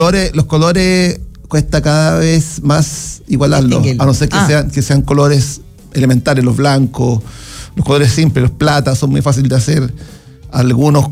Los colores cuesta cada vez más igualarlos, a no ser que sean colores elementales, los blancos, los colores simples, los platas, son muy fáciles de hacer. Algunos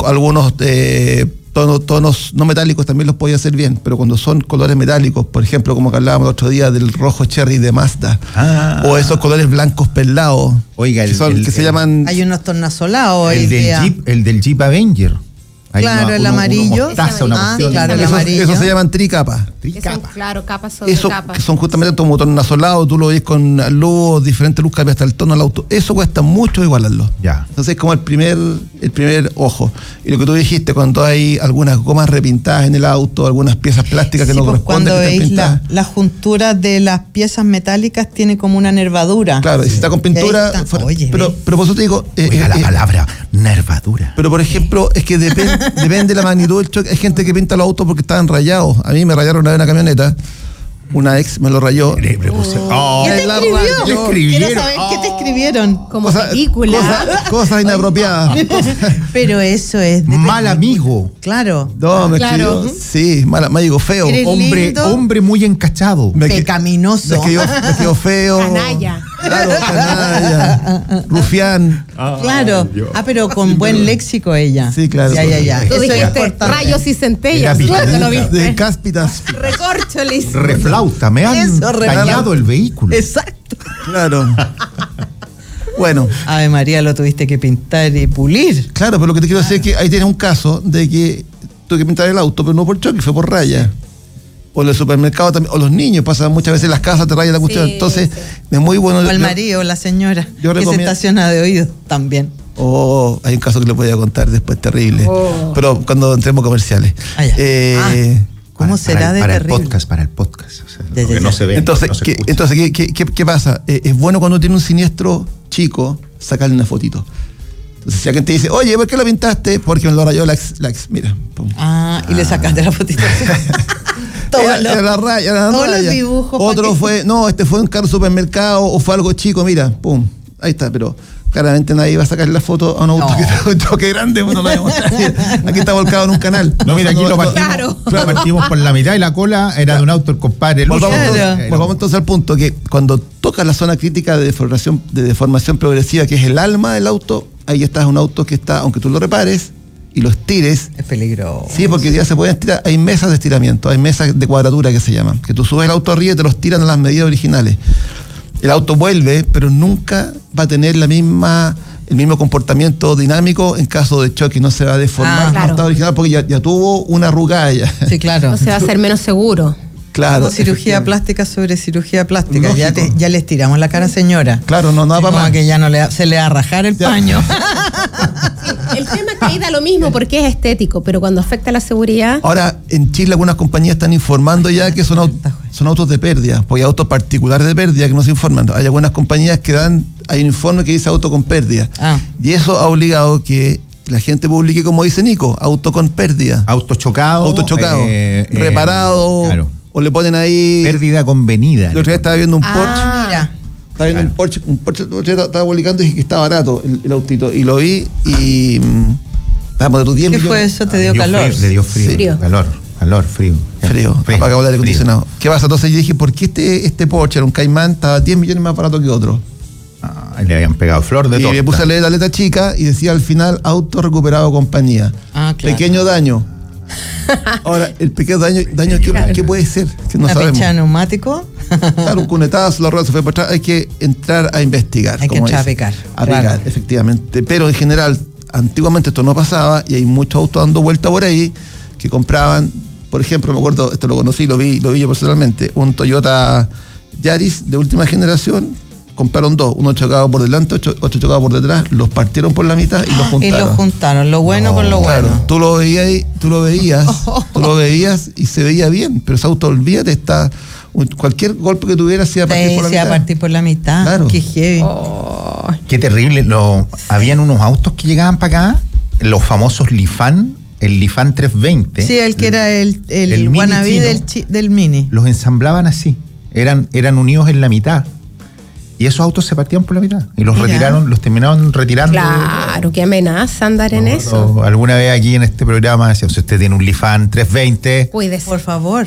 tonos no metálicos también los podía hacer bien, pero cuando son colores metálicos, por ejemplo, como que hablábamos el otro día del rojo cherry de Mazda, o esos colores blancos perlados, oiga, que se llaman... Hay unos tornasolados. El del Jeep Avenger. Claro, el amarillo. Claro, el amarillo. Eso se llaman tricapas. Claro, capas sobre capas. Que son justamente tu motor nasolado, tú lo ves con luz, diferentes luz, cambia hasta el tono del auto. Eso cuesta mucho igualarlo. Ya. Entonces es como el primer ojo. Y lo que tú dijiste, cuando hay algunas gomas repintadas en el auto, algunas piezas plásticas que no corresponden. Cuando veis las junturas de las piezas metálicas, tiene como una nervadura. Claro, y si está con pintura. Pero por eso te digo. Oiga, la palabra nervadura. Pero por ejemplo, es que depende de la magnitud del choque. Hay gente que pinta los autos porque estaban rayados. A mí me rayaron una vez una camioneta. Una ex me lo rayó. ¿Qué te escribió? Quiero saber qué te escribieron. Como película. Cosas inapropiadas. Pero eso es mal amigo. Claro. No, me escribió. Sí, mal amigo, feo. Hombre muy encachado. Pecaminoso. Me escribió feo. Canalla. Claro, canalla. Rufián. Claro. Pero con buen léxico ella. Sí, claro. Ya. Tú dijiste rayos y centellas. Claro, lo viste. De cáspitas. Recorcholis. Reflauta, me han dañado el vehículo. Exacto. Claro. Bueno. Ave María, lo tuviste que pintar y pulir. Claro, pero lo que te quiero decir es que ahí tienes un caso de que tuve que pintar el auto, pero no por choque, fue por raya. O en el supermercado también, o los niños pasan muchas veces en las casas, te rayan la cuestión. Entonces, es muy bueno. O el marido, o la señora, que se estaciona de oído también. Hay un caso que les voy a contar después, terrible. Pero cuando entremos comerciales. ¿Cómo será de terrible? Para el podcast. O sea, porque no se ve. Entonces, ¿qué pasa? Es bueno cuando tiene un siniestro chico, sacarle una fotito. Entonces, si alguien te dice, oye, ¿por qué lo pintaste? Porque me lo rayó la ex. Mira. Pum. Y le sacaste la fotito. Todos los dibujos. Otro fue, este fue un carro supermercado o fue algo chico, mira, pum, ahí está, pero claramente nadie va a sacar la foto a un auto que toque grande, no lo vemos. Aquí está volcado en un canal. No, mira, aquí lo partimos por la mitad y la cola era de un auto el compadre. Volvamos entonces al punto que cuando tocas la zona crítica de deformación progresiva, que es el alma del auto, ahí estás un auto que está, aunque tú lo repares y lo estires. Es peligroso. Sí, porque ya se pueden estirar. Hay mesas de estiramiento, hay mesas de cuadratura que se llaman, que tú subes el auto arriba y te los tiran a las medidas originales. El auto vuelve, pero nunca va a tener el mismo comportamiento dinámico en caso de choque, no se va a deformar como estado original porque ya tuvo una arrugada ya. Sí, claro. O sea, va a ser menos seguro. Claro. Cirugía plástica sobre cirugía plástica. Ya le estiramos la cara, señora. Claro, no va más. Que ya se le va a rajar el paño. Sí, el tema es que ahí da lo mismo porque es estético, pero cuando afecta la seguridad. Ahora, en Chile algunas compañías están informando ya que son autos de pérdida, porque hay autos particulares de pérdida que no se informan. Hay algunas compañías que hay un informe que dice auto con pérdida. Y eso ha obligado que la gente publique, como dice Nico, auto con pérdida. Auto chocado. Reparado. Claro. O le ponen ahí. Pérdida convenida. El otro día estaba viendo un Porsche. Mira. Estaba viendo un Porsche estaba publicando y dije que está barato el autito. Y lo vi y. Vamos, de tus 10 ¿Qué millones. fue eso? ¿Te dio calor? Le dio frío. Frío. Frío. Apagamos el aire acondicionado. ¿Qué pasa? Entonces yo dije, ¿por qué este Porsche era un Cayman? Estaba 10 millones más barato que otro. Le habían pegado flor de torta. Y me puse a leer la letra chica y decía al final, auto recuperado compañía. Claro. Pequeño daño. Ahora, el pequeño daño ¿qué puede ser? Que no sabemos. ¿Una pincha de neumático? Claro, un cunetazo, la rueda se fue por atrás. Hay que entrar a investigar. Hay que entrar a picar. A picar, efectivamente. Pero en general, antiguamente esto no pasaba y hay muchos autos dando vuelta por ahí que compraban, por ejemplo, me acuerdo, esto lo conocí, lo vi yo personalmente, un Toyota Yaris de última generación. Compraron dos, uno chocado por delante, otro chocado por detrás, los partieron por la mitad y los juntaron. Y los juntaron, lo bueno con lo claro, bueno. Tú lo veías y se veía bien, pero ese auto, olvídate, cualquier golpe que tuviera se iba a partir por la mitad. Claro. Qué heavy. Qué terrible. Habían unos autos que llegaban para acá, los famosos Lifan, el Lifan 320. Sí, el que era el wannabe del Mini. Los ensamblaban así, eran unidos en la mitad. Y esos autos se partían por la mitad. Y los Mira. los terminaron retirando. Claro, qué amenaza andar en eso. Alguna vez aquí en este programa decía, si usted tiene un Lifan 320, Cuídese. Por favor.